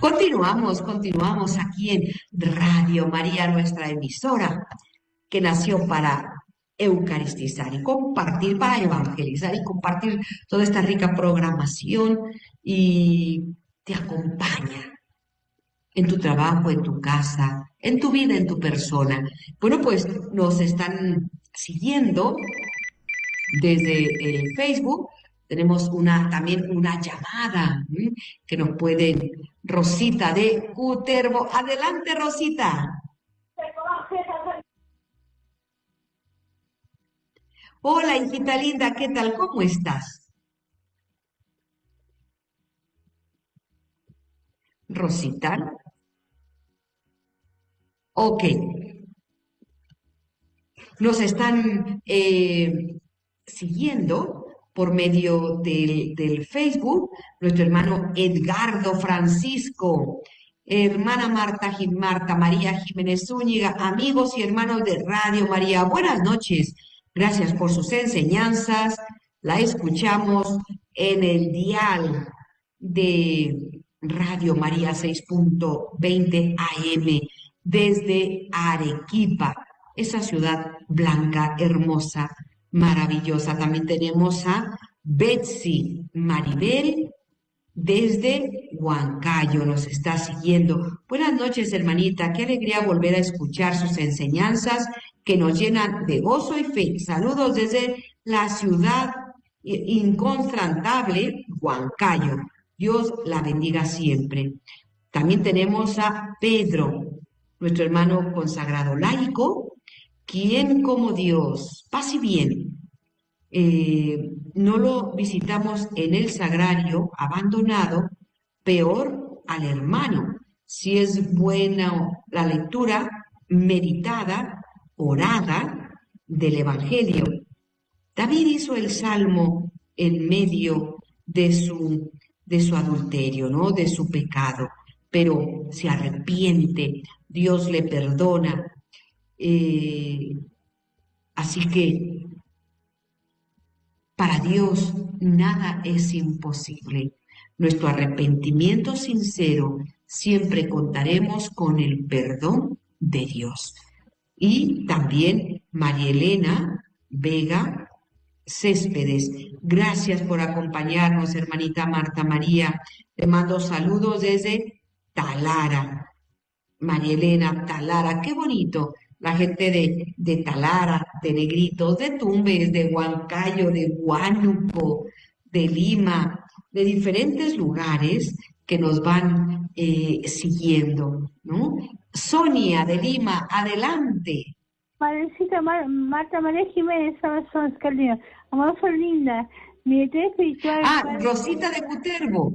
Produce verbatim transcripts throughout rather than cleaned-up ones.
Continuamos, continuamos aquí en Radio María, nuestra emisora, que nació para eucaristizar y compartir, para evangelizar y compartir toda esta rica programación y te acompaña en tu trabajo, en tu casa, en tu vida, en tu persona. Bueno, pues nos están siguiendo desde el Facebook. Tenemos una, también una llamada ¿m? que nos puede, Rosita de Cutervo. Adelante, Rosita. Hola, hijita linda, ¿qué tal? ¿Cómo estás? Rosita. Ok. Nos están eh, siguiendo por medio del, del Facebook, nuestro hermano Edgardo Francisco, hermana Marta, Jim- Marta María Jiménez Zúñiga, amigos y hermanos de Radio María. Buenas noches. Gracias por sus enseñanzas. La escuchamos en el dial de Radio María seis punto veinte A M desde Arequipa, esa ciudad blanca, hermosa, maravillosa. También tenemos a Betsy Maribel desde Huancayo, nos está siguiendo. Buenas noches, hermanita. Qué alegría volver a escuchar sus enseñanzas que nos llenan de gozo y fe. Saludos desde la ciudad incontrastable, Huancayo. Dios la bendiga siempre. También tenemos a Pedro, nuestro hermano consagrado laico, quien como Dios, paz y bien, eh, no lo visitamos en el sagrario abandonado, peor al hermano. Si es buena la lectura meditada, orada del Evangelio. David hizo el salmo en medio de su, de su adulterio, ¿no? De su pecado, pero se arrepiente, Dios le perdona. Eh, así que para Dios nada es imposible. Nuestro arrepentimiento sincero siempre contaremos con el perdón de Dios. Y también María Elena Vega Céspedes, gracias por acompañarnos, hermanita Marta María. Te mando saludos desde Talara. María Elena, Talara, qué bonito. La gente de, de Talara, de Negritos, de Tumbes, de Huancayo, de Huánuco, de Lima, de diferentes lugares que nos van eh, siguiendo, ¿no? Sonia de Lima, adelante. Madrecita Mar Marta María Jiménez, Samson Escalera, amorosa linda, mi directora espiritual. Ah, Padre, Rosita de Cutervo.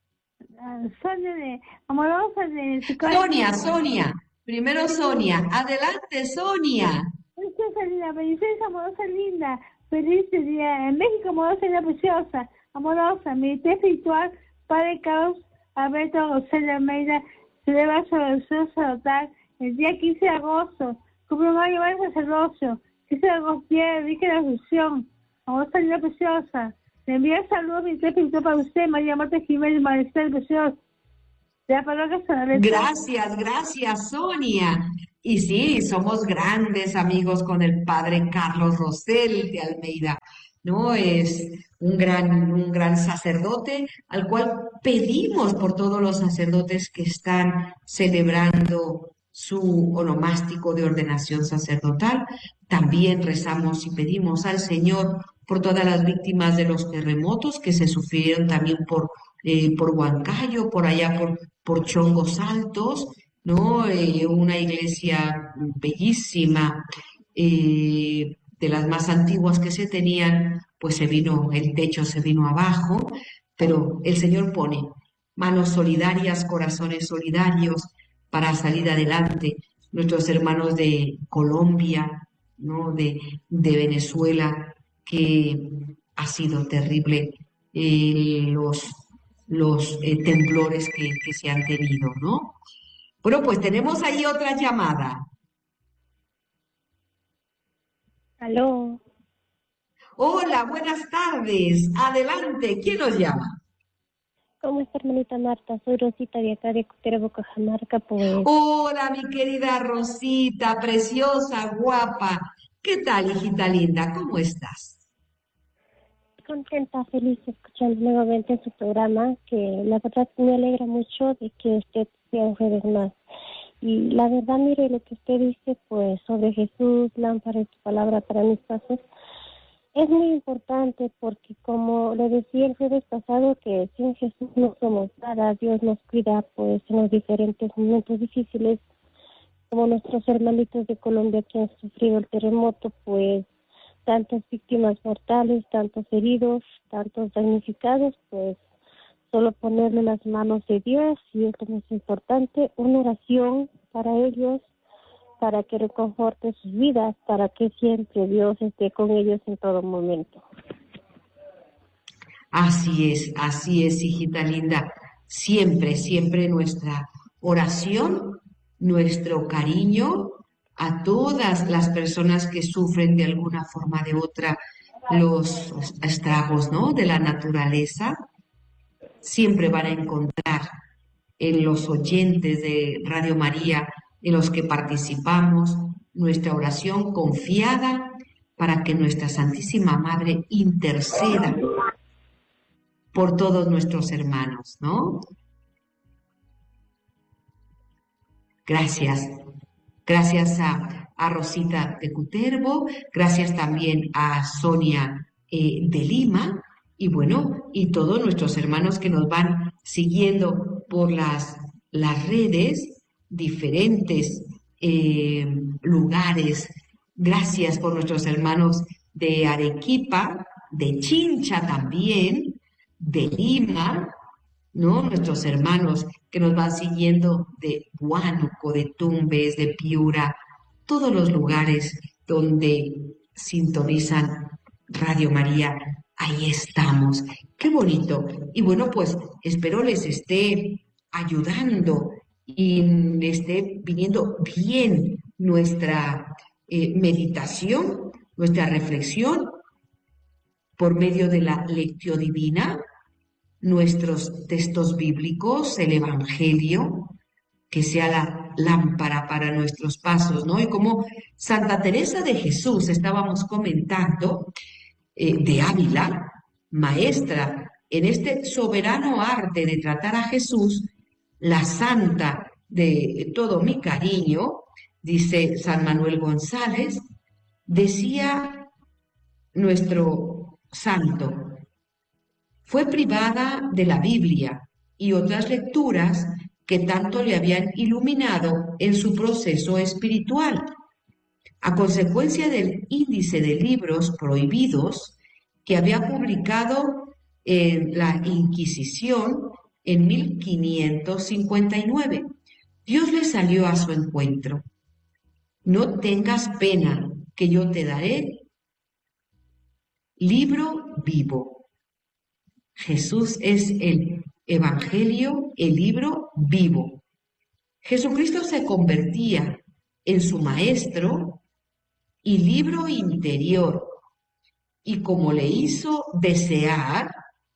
uh, Sonia de, amorosa de su casa. Sonia, Sonia. Primero Sonia. Adelante, Sonia. Preciosa linda, bendiciones amorosa linda, feliz día en México, amorosa linda, preciosa, amorosa, mi directora espiritual, Padre Carlos Alberto José Almeida, celebra su oración sacerdotal el día quince de agosto. Cumple un año más de sacerdocio, quince de agosto, día de Virgen de la Asunción, amorosa linda, preciosa. Le envía saludos mi directora espiritual para usted, María Marta Jiménez, Maricel, preciosa. La palabra se Gracias, gracias, Sonia. Y sí, somos grandes amigos con el padre Carlos Rosel de Almeida, ¿no? Es un gran, un gran sacerdote al cual pedimos por todos los sacerdotes que están celebrando su onomástico de ordenación sacerdotal. También rezamos y pedimos al Señor por todas las víctimas de los terremotos que se sufrieron también por, eh, por Huancayo, por allá por por Chongos Altos, ¿no? Eh, una iglesia bellísima, eh, de las más antiguas que se tenían, pues se vino, el techo se vino abajo, pero el Señor pone manos solidarias, corazones solidarios para salir adelante. Nuestros hermanos de Colombia, ¿no? De, de Venezuela, que ha sido terrible eh, los los eh, temblores que, que se han tenido, ¿no? Bueno, pues tenemos ahí otra llamada. Aló. Hola, buenas tardes. Adelante, ¿quién nos llama? ¿Cómo está, hermanita Marta? Soy Rosita de acá de Cutervo, Cajamarca, pues. Hola, mi querida Rosita, preciosa, guapa. ¿Qué tal, hijita linda? ¿Cómo estás? Contenta, feliz escuchando nuevamente su programa, que la verdad me alegra mucho de que usted sea un jueves más. Y la verdad, mire, lo que usted dice, pues, sobre Jesús, lámpara y tu palabra para mis pasos, es muy importante porque, como le decía el jueves pasado, que sin Jesús no somos nada. Dios nos cuida, pues, en los diferentes momentos difíciles, como nuestros hermanitos de Colombia que han sufrido el terremoto, pues, tantas víctimas mortales, tantos heridos, tantos damnificados, pues, solo ponerle las manos de Dios, y es lo más importante, una oración para ellos, para que reconforte sus vidas, para que siempre Dios esté con ellos en todo momento. Así es, así es, hijita linda. Siempre, siempre nuestra oración, nuestro cariño a todas las personas que sufren de alguna forma de otra los estragos, ¿no?, de la naturaleza, siempre van a encontrar en los oyentes de Radio María, en los que participamos, nuestra oración confiada para que nuestra Santísima Madre interceda por todos nuestros hermanos, ¿no? Gracias. Gracias a, a Rosita de Cutervo, gracias también a Sonia eh, de Lima, y bueno, y todos nuestros hermanos que nos van siguiendo por las, las redes, diferentes eh, lugares. Gracias por nuestros hermanos de Arequipa, de Chincha también, de Lima, ¿no? Nuestros hermanos que nos van siguiendo de Huánuco, de Tumbes, de Piura, todos los lugares donde sintonizan Radio María, ahí estamos. Qué bonito. Y bueno, pues espero les esté ayudando y les esté viniendo bien nuestra eh, meditación, nuestra reflexión por medio de la lectio divina, nuestros textos bíblicos, el Evangelio, que sea la lámpara para nuestros pasos, ¿no? Y como Santa Teresa de Jesús, estábamos comentando, eh, de Ávila, maestra en este soberano arte de tratar a Jesús, la santa de todo mi cariño, dice San Manuel González, decía nuestro santo: fue privada de la Biblia y otras lecturas que tanto le habían iluminado en su proceso espiritual. A consecuencia del índice de libros prohibidos que había publicado en la Inquisición en mil quinientos cincuenta y nueve, Dios le salió a su encuentro. No tengas pena, que yo te daré libro vivo. Jesús es el Evangelio, el libro vivo. Jesucristo se convertía en su maestro y libro interior, y como le hizo desear,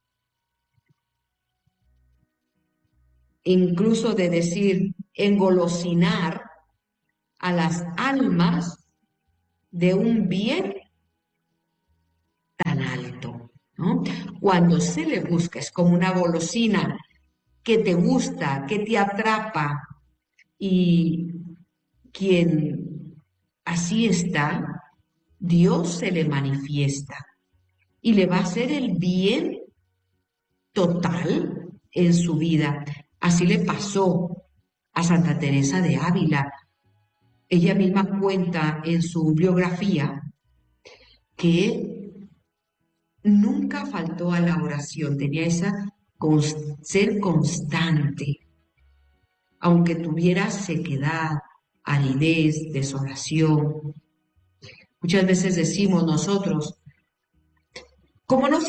incluso de decir, engolosinar a las almas de un bien tan alto, ¿no? Cuando se le busca, es como una golosina que te gusta, que te atrapa, y quien así está, Dios se le manifiesta y le va a hacer el bien total en su vida. Así le pasó a Santa Teresa de Ávila. Ella misma cuenta en su biografía que nunca faltó a la oración, tenía esa const- ser constante, aunque tuviera sequedad, aridez, desolación. Muchas veces decimos nosotros, ¿cómo no